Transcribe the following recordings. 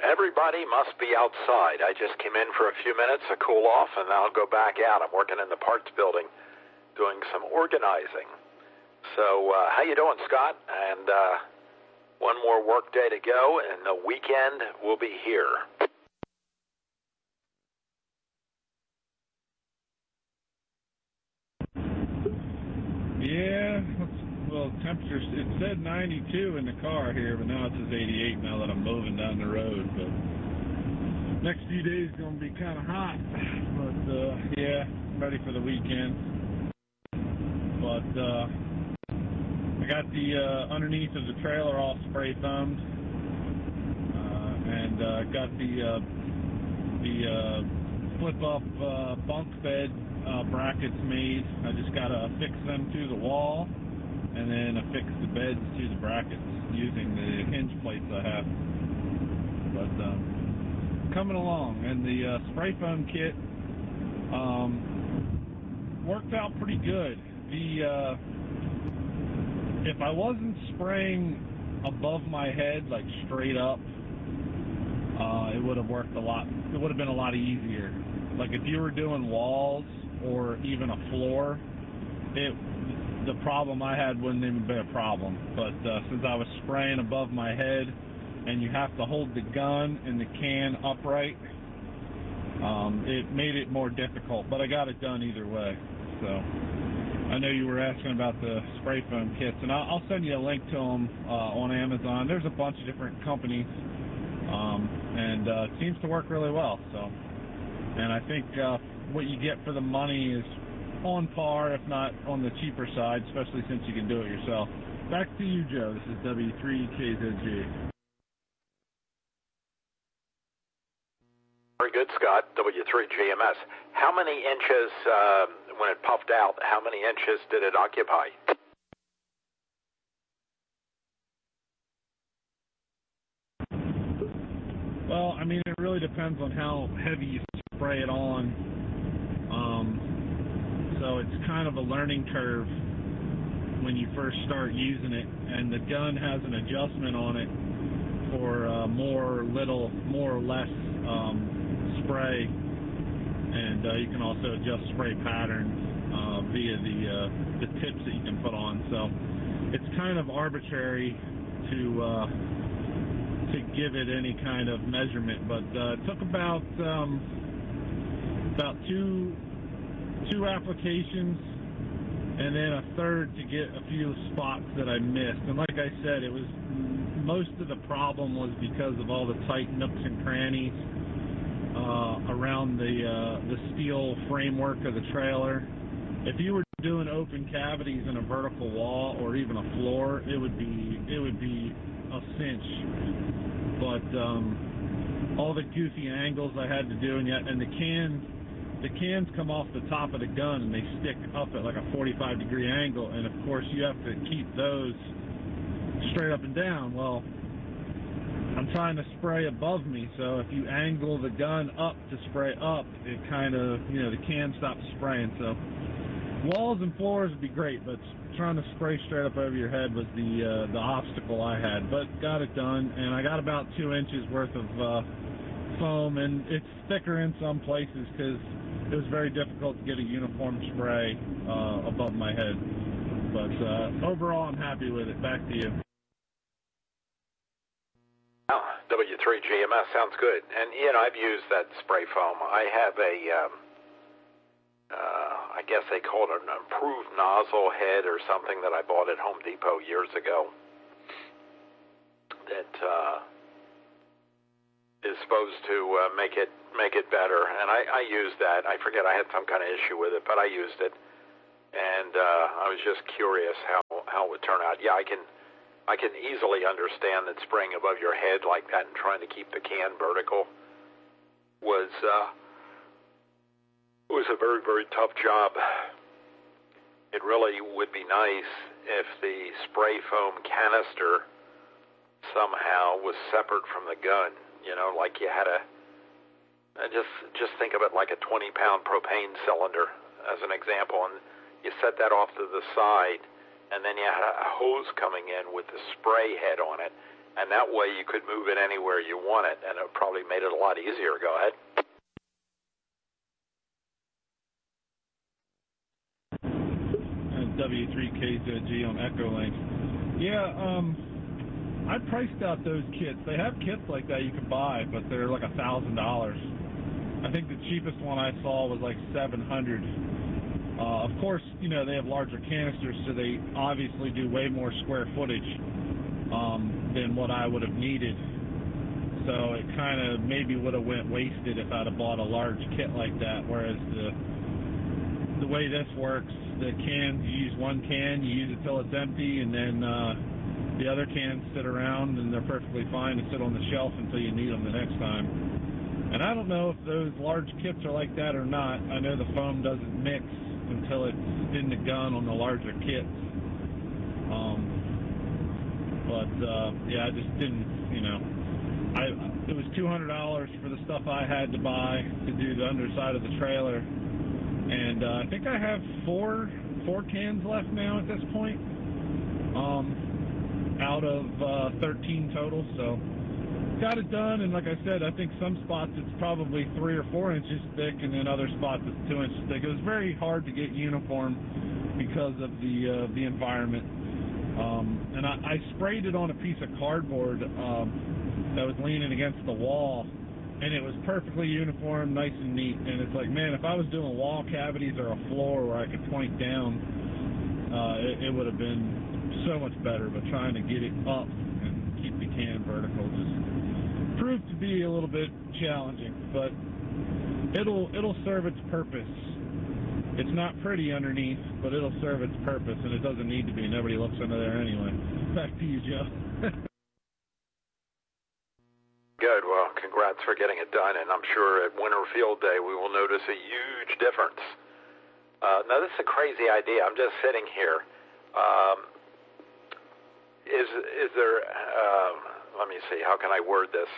Everybody must be outside. I just came in for a few minutes to cool off, and I'll go back out. I'm working in the parts building doing some organizing. So how you doing, Scott? And one more work day to go, and the weekend will be here. Yeah, well, temperatures, it said 92 in the car here, but now it says 88 now that I'm moving down the road. But next few days going to be kind of hot. But, yeah, I'm ready for the weekend. But I got the underneath of the trailer all spray foamed. And got the flip-up bunk bed brackets made. I just got to affix them to the wall and then affix the beds to the brackets using the hinge plates I have. But coming along, and the spray foam kit worked out pretty good. If I wasn't spraying above my head, like straight up, it would have worked a lot. It would have been a lot easier. Like if you were doing walls or even a floor, the problem I had wouldn't even be a problem. But since I was spraying above my head, and you have to hold the gun and the can upright, it made it more difficult. But I got it done either way. So I know you were asking about the spray foam kits, and I'll send you a link to them on Amazon. There's a bunch of different companies. And it seems to work really well. So, and I think what you get for the money is on par, if not on the cheaper side, especially since you can do it yourself. Back to you, Joe. This is W3KZG. Very good, Scott. W3GMS. How many inches, when it puffed out, how many inches did it occupy? Well, I mean, it really depends on how heavy you spray it on. So it's kind of a learning curve when you first start using it. And the gun has an adjustment on it for more or less spray. And you can also adjust spray patterns via the tips that you can put on. So it's kind of arbitrary to give it any kind of measurement, but it took about two applications and then a third to get a few spots that I missed. And like I said, it was most of the problem was because of all the tight nooks and crannies around the steel framework of the trailer. If you were doing open cavities in a vertical wall or even a floor, it would be a cinch. But all the goofy angles I had to do, and the cans come off the top of the gun and they stick up at like a 45-degree angle, and of course you have to keep those straight up and down. Well, I'm trying to spray above me, so if you angle the gun up to spray up, it kind of, the can stops spraying. So walls and floors would be great, but trying to spray straight up over your head was the obstacle I had, but got it done, and I got about 2 inches worth of foam, and it's thicker in some places because it was very difficult to get a uniform spray above my head. But overall, I'm happy with it. Back to you. W3GMS sounds good, and I've used that spray foam. I have I guess they call it an improved nozzle head or something that I bought at Home Depot years ago that is supposed to make it better. And I used that. I forget, I had some kind of issue with it, but I used it. And I was just curious how it would turn out. Yeah, I can easily understand that spraying above your head like that and trying to keep the can vertical was a very, very tough job. It really would be nice if the spray foam canister somehow was separate from the gun. Like you had just think of it like a 20-pound propane cylinder as an example, and you set that off to the side, and then you had a hose coming in with the spray head on it, and that way you could move it anywhere you want it, and it probably made it a lot easier. Go ahead. W3KZG on Echolink. Yeah, I priced out those kits. They have kits like that you can buy, but they're like $1,000. I think the cheapest one I saw was like $700. Of course, you know, they have larger canisters, so they obviously do way more square footage than what I would have needed. So it kind of maybe would have went wasted if I'd have bought a large kit like that, whereas the way this works, the cans, you use one can, you use it till it's empty, and then the other cans sit around, and they're perfectly fine to sit on the shelf until you need them the next time. And I don't know if those large kits are like that or not. I know the foam doesn't mix until it's in the gun on the larger kits. Yeah, I just didn't, you know. It was $200 for the stuff I had to buy to do the underside of the trailer. And I think I have four cans left now at this point, out of 13 total. So got it done, and like I said, I think some spots it's probably 3 or 4 inches thick, and then other spots it's 2 inches thick. It was very hard to get uniform because of the environment. And I sprayed it on a piece of cardboard that was leaning against the wall, and it was perfectly uniform, nice and neat. And it's like, man, if I was doing wall cavities or a floor where I could point down, it would have been so much better. But trying to get it up and keep the can vertical just proved to be a little bit challenging. But it'll serve its purpose. It's not pretty underneath, but it'll serve its purpose, and it doesn't need to be. Nobody looks under there anyway. Back to you, Joe. Good. Well, congrats for getting it done, and I'm sure at Winter Field Day we will notice a huge difference. Now, this is a crazy idea. I'm just sitting here. Is there, let me see, how can I word this?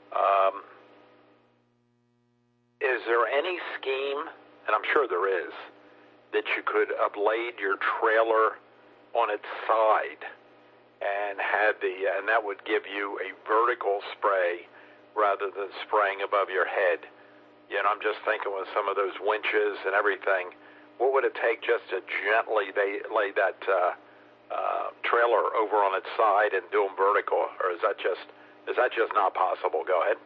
Is there any scheme, and I'm sure there is, that you could ablade your trailer on its side and and that would give you a vertical spray rather than spraying above your head? You know, I'm just thinking with some of those winches and everything, what would it take just to gently lay that trailer over on its side and do them vertical, or is that just not possible? Go ahead.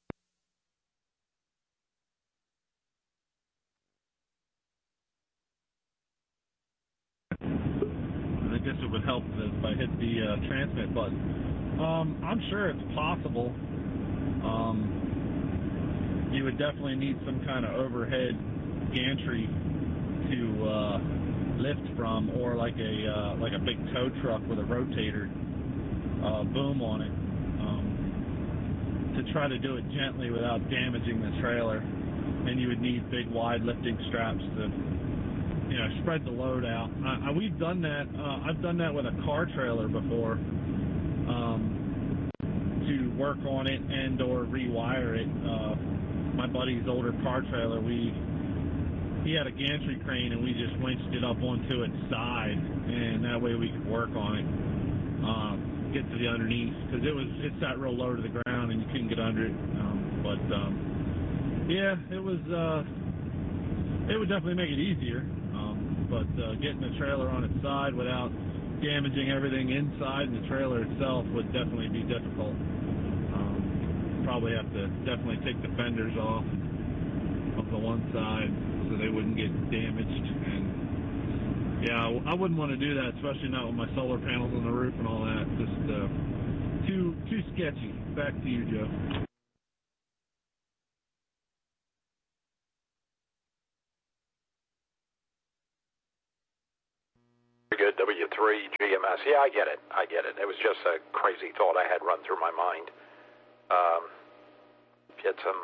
I guess it would help if I hit the transmit button. I'm sure it's possible. You would definitely need some kind of overhead gantry to lift from, or like a big tow truck with a rotator boom on it, to try to do it gently without damaging the trailer. And you would need big wide lifting straps to, you know, spread the load out. We've done that. I've done that with a car trailer before, to work on it and or rewire it. My buddy's older car trailer, he had a gantry crane, and we just winched it up onto its side, and that way we could work on it, get to the underneath, because it's that real low to the ground, and you couldn't get under it. Yeah, it would definitely make it easier. But getting the trailer on its side without damaging everything inside and the trailer itself would definitely be difficult. Probably have to definitely take the fenders off of the one side so they wouldn't get damaged. And yeah, I wouldn't want to do that, especially not with my solar panels on the roof and all that. Just too sketchy. Back to you, Joe. Good, W3 GMS. Yeah, I get it. It was just a crazy thought I had run through my mind. Get some,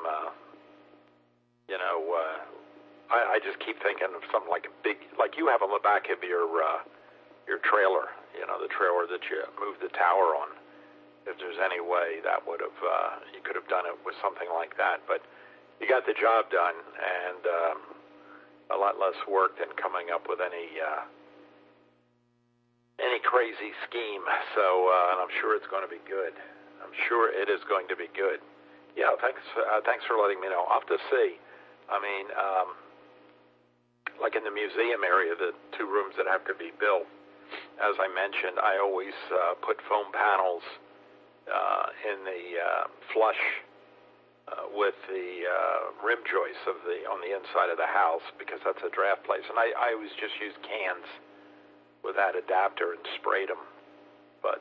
I just keep thinking of something like a big, like you have on the back of your trailer, you know, the trailer that you move the tower on. If there's any way that would have, you could have done it with something like that. But you got the job done, and a lot less work than coming up with any any crazy scheme. So, and I'm sure it's going to be good. I'm sure it is going to be good. Yeah, thanks for letting me know. I'll have to see. I mean, like in the museum area, the 2 rooms that have to be built, as I mentioned, I always put foam panels in the flush with the rim joists on the inside of the house, because that's a draft place. And I always just use cans with that adapter and sprayed them. But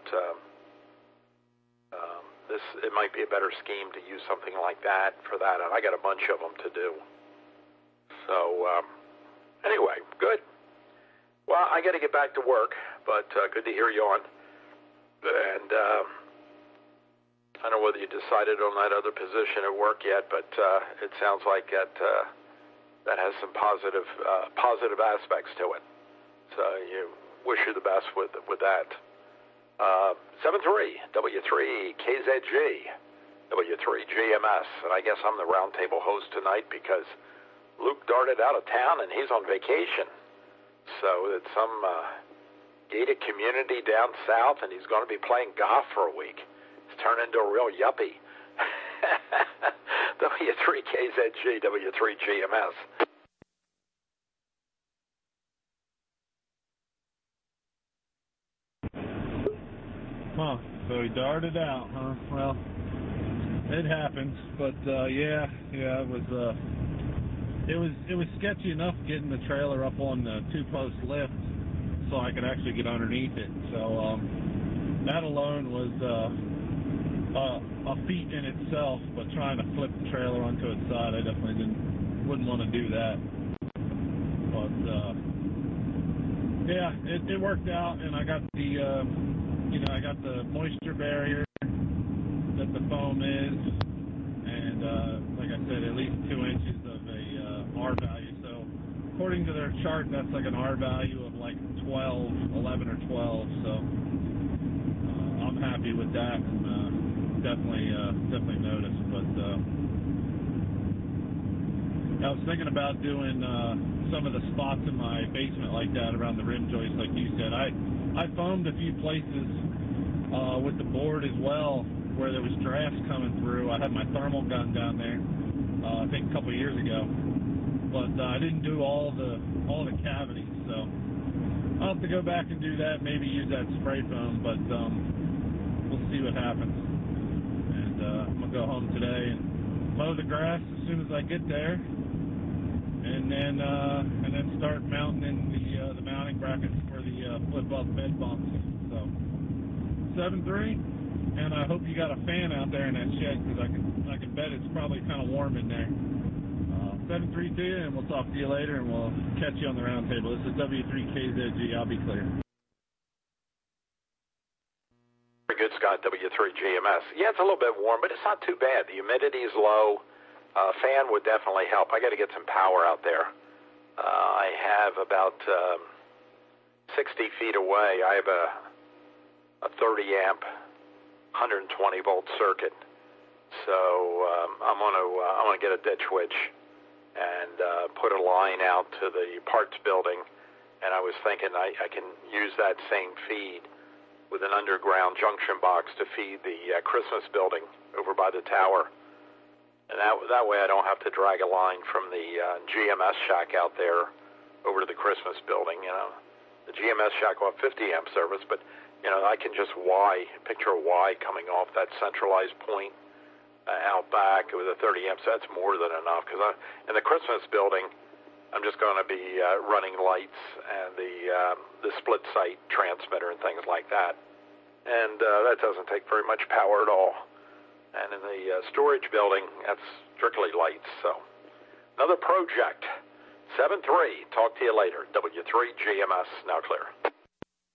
it might be a better scheme to use something like that for that, and I got a bunch of them to do. So anyway, good. Well, I got to get back to work, but good to hear you on. And I don't know whether you decided on that other position at work yet, but it sounds like that has some positive aspects to it. So you wish you the best with that. 7-3, W3, KZG, W3, GMS. And I guess I'm the roundtable host tonight because Luke darted out of town and he's on vacation. So it's some gated community down south, and he's going to be playing golf for a week. He's turned into a real yuppie. W3 KZG, W3 GMS. Huh, so he darted out, huh? Well, it happens, but yeah, it was sketchy enough getting the trailer up on the 2-post lift so I could actually get underneath it. So that alone was a feat in itself, but trying to flip the trailer onto its side, I definitely wouldn't want to do that. But yeah, it worked out, and I got I got the moisture barrier that the foam is, and like I said, at least 2 inches of a R value. So according to their chart, that's like an R value of like 11 or 12. So I'm happy with that, and definitely noticed. But I was thinking about doing some of the spots in my basement like that around the rim joist, like you said. I foamed a few places with the board as well where there was drafts coming through. I had my thermal gun down there, I think a couple of years ago, but I didn't do all the cavities. So I'll have to go back and do that. Maybe use that spray foam, but we'll see what happens. And I'm gonna go home today and mow the grass as soon as I get there. And then start mounting the mounting brackets for the flip-up bed bumps. So 7-3, and I hope you got a fan out there in that shed, because I can bet it's probably kind of warm in there. 7-3 to you, and we'll talk to you later, and we'll catch you on the round table. This is W3KZG. I'll be clear. Very good, Scott. W3 GMS. Yeah, it's a little bit warm, but it's not too bad. The humidity is low. Fan would definitely help. I got to get some power out there. I have about 60 feet away. I have a 30 amp, 120 volt circuit. So I'm gonna get a ditch witch and put a line out to the parts building. And I was thinking I can use that same feed with an underground junction box to feed the Christmas building over by the tower. And that way I don't have to drag a line from the GMS shack out there over to the Christmas building. You know, the GMS shack will have 50 amp service, but you know, I can just picture a Y coming off that centralized point out back with a 30 amp. So that's more than enough, because in the Christmas building, I'm just going to be running lights and the split site transmitter and things like that. And that doesn't take very much power at all. And in the storage building, that's strictly lights. So another project. 7-3. Talk to you later. W3 GMS now clear.